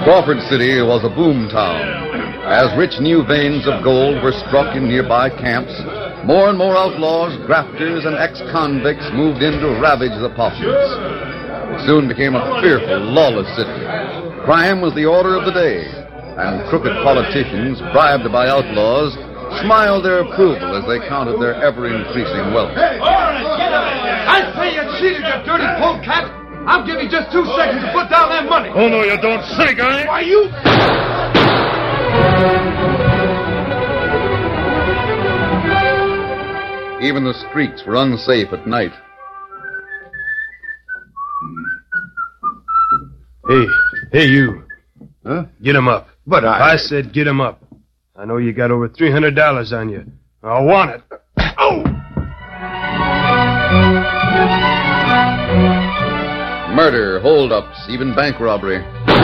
Crawford City was a boom town. As rich new veins of gold were struck in nearby camps, more and more outlaws, grafters, and ex-convicts moved in to ravage the populace. It soon became a fearful, lawless city. Crime was the order of the day, and crooked politicians, bribed by outlaws, smiled their approval as they counted their ever-increasing wealth. Hey, I say you cheated, you dirty polecat! I'll give you just 2 seconds to put down that money. Oh, no, you don't, silly guy. Why, you... Even the streets were unsafe at night. Hey, you. Huh? Get him up. But I said get him up. I know you got over $300 on you. I want it. Oh! Murder, holdups, even bank robbery.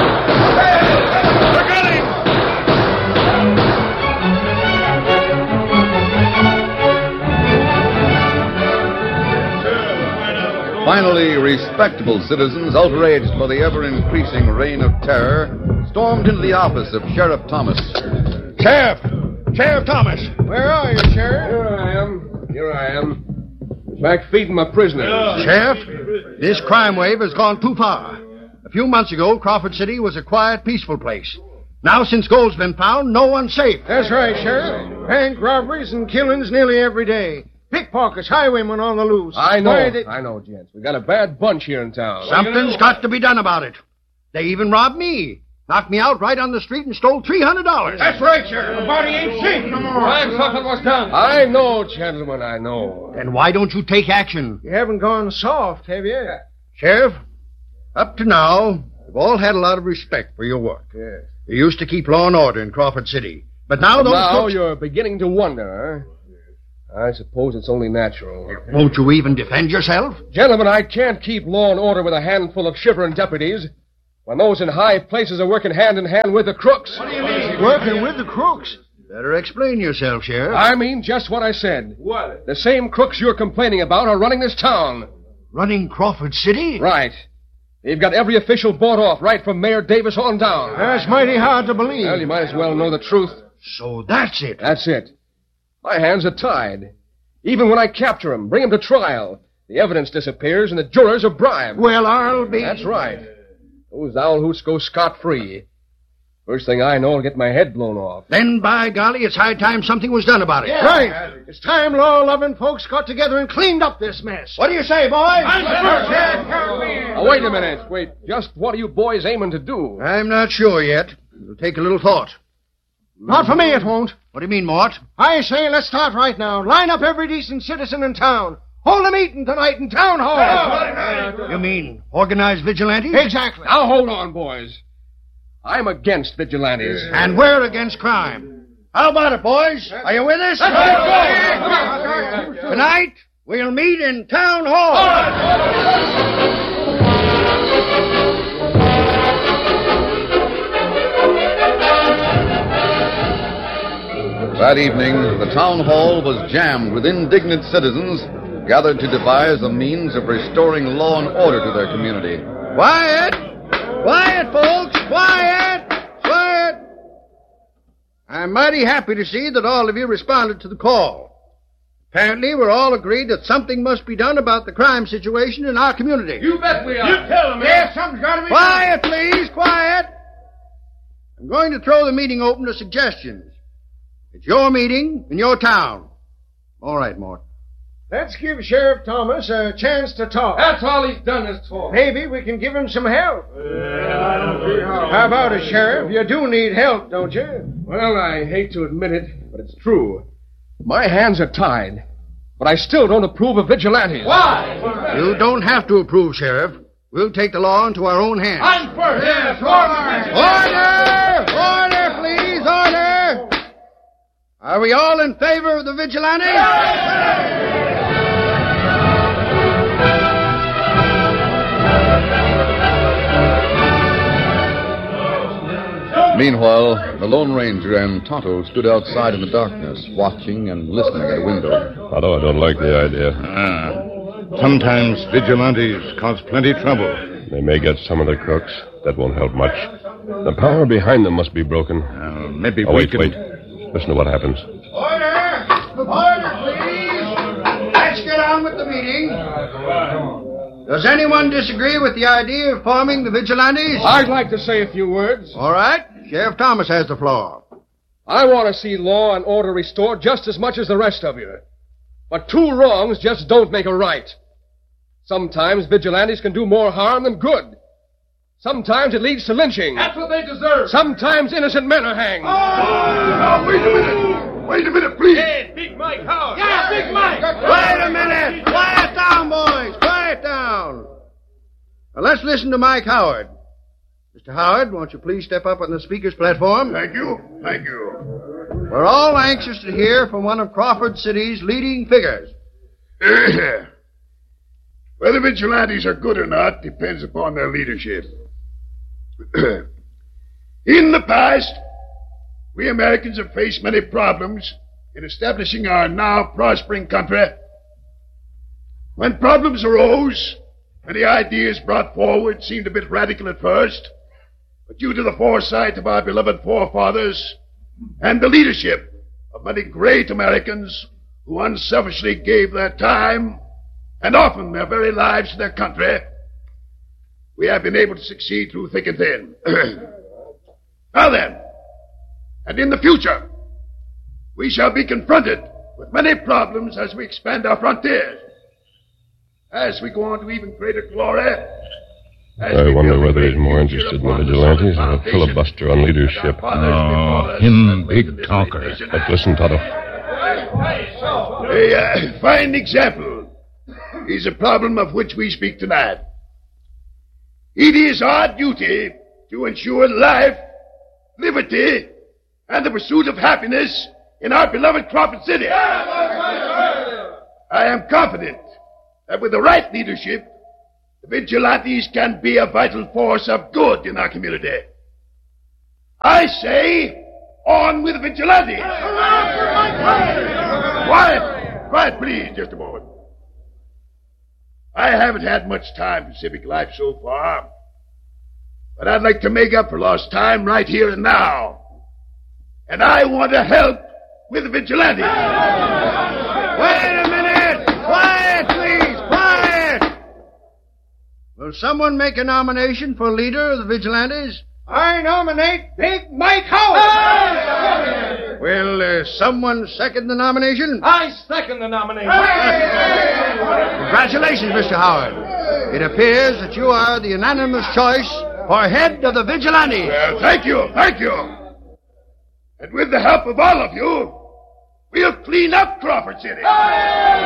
Finally, respectable citizens, outraged by the ever-increasing reign of terror, stormed into the office of Sheriff Thomas. Sheriff! Sheriff Thomas! Where are you, Sheriff? Here I am. Back feeding my prisoners. Sheriff, this crime wave has gone too far. A few months ago, Crawford City was a quiet, peaceful place. Now, since gold's been found, no one's safe. That's right, Sheriff. Bank robberies and killings nearly every day. Pickpockets, highwaymen on the loose. I know, gents. We got a bad bunch here in town. Something's got to be done about it. They even robbed me. Knocked me out right on the street and stole $300. That's right, Sheriff. The body ain't safe no more. Something was done. I know, gentlemen, I know. Then why don't you take action? You haven't gone soft, have you? Sheriff, up to now, we've all had a lot of respect for your work. Yes. You used to keep law and order in Crawford City. But now those crooks... You're beginning to wonder, huh? I suppose it's only natural. Won't you even defend yourself? Gentlemen, I can't keep law and order with a handful of shivering deputies when those in high places are working hand in hand with the crooks. What do you mean? Working with the crooks? Better explain yourself, Sheriff. I mean just what I said. What? The same crooks you're complaining about are running this town. Running Crawford City? Right. They've got every official bought off, right from Mayor Davis on down. That's mighty hard to believe. Well, you might as well know the truth. So that's it. That's it. My hands are tied. Even when I capture them, bring them to trial, the evidence disappears and the jurors are bribed. Well, I'll be... That's right. Those owl hoots go scot-free. First thing I know, I'll get my head blown off. Then, by golly, it's high time something was done about it. Yeah. Right. It's time law-loving folks got together and cleaned up this mess. What do you say, boys? Now, wait a minute. Wait, just what are you boys aiming to do? I'm not sure yet. It'll take a little thought. Not for me, it won't. What do you mean, Mort? I say, let's start right now. Line up every decent citizen in town. Hold a meeting tonight in town hall. You mean organized vigilantes? Exactly. Now, hold on, boys. I'm against vigilantes. And we're against crime. How about it, boys? Are you with us? Tonight, we'll meet in town hall. That evening, the town hall was jammed with indignant citizens gathered to devise a means of restoring law and order to their community. Quiet! Quiet, folks! Quiet! Quiet! I'm mighty happy to see that all of you responded to the call. Apparently, we're all agreed that something must be done about the crime situation in our community. You bet we are. You tell them, Yes, something's got to be Quiet, please! Quiet! I'm going to throw the meeting open to suggestions. It's your meeting in your town. All right, Mort. Let's give Sheriff Thomas a chance to talk. That's all he's done is talk. Maybe we can give him some help. How about it, Sheriff? You do need help, don't you? Well, I hate to admit it, but it's true. My hands are tied, but I still don't approve of vigilantes. Why? You don't have to approve, Sheriff. We'll take the law into our own hands. I'm first. Yes, Order! Order, please, order! Are we all in favor of the vigilantes? Meanwhile, the Lone Ranger and Tonto stood outside in the darkness, watching and listening at a window. Tonto, I don't like the idea. Sometimes vigilantes cause plenty trouble. They may get some of the crooks. That won't help much. The power behind them must be broken. Maybe Oh, we wait, can... wait. Listen to what happens. Order! Order, please! Let's get on with the meeting. Does anyone disagree with the idea of forming the vigilantes? I'd like to say a few words. All right. Sheriff Thomas has the floor. I want to see law and order restored just as much as the rest of you. But two wrongs just don't make a right. Sometimes vigilantes can do more harm than good. Sometimes it leads to lynching. That's what they deserve. Sometimes innocent men are hanged. Now, wait a minute. Wait a minute, please. Hey, Big Mike Howard. Yeah, Big Mike. Wait a minute. Quiet down, boys. Quiet down. Now, let's listen to Mike Howard. Mr. Howard, won't you please step up on the speaker's platform? Thank you. Thank you. We're all anxious to hear from one of Crawford City's leading figures. Whether vigilantes are good or not depends upon their leadership. In the past, we Americans have faced many problems in establishing our now prospering country. When problems arose, many ideas brought forward seemed a bit radical at first, but due to the foresight of our beloved forefathers and the leadership of many great Americans who unselfishly gave their time and often their very lives to their country, we have been able to succeed through thick and thin. Now then, and in the future, we shall be confronted with many problems as we expand our frontiers. As we go on to even greater glory. I wonder whether he's more interested in the vigilantes or a filibuster on leadership. No, him big talker. But listen, Toto. A fine example is a problem of which we speak tonight. It is our duty to ensure life, liberty, and the pursuit of happiness in our beloved Crawford City. I am confident that with the right leadership, the vigilantes can be a vital force of good in our community. I say, on with the vigilantes! Quiet, please, just a moment. I haven't had much time for civic life so far, but I'd like to make up for lost time right here and now. And I want to help with the vigilantes. Wait a minute! Quiet, please! Quiet! Will someone make a nomination for leader of the vigilantes? I nominate Big Mike Howard. Will someone second the nomination? I second the nomination. Congratulations, Mr. Howard. It appears that you are the unanimous choice for head of the vigilantes. Well, thank you. And with the help of all of you, we'll clean up Crawford City.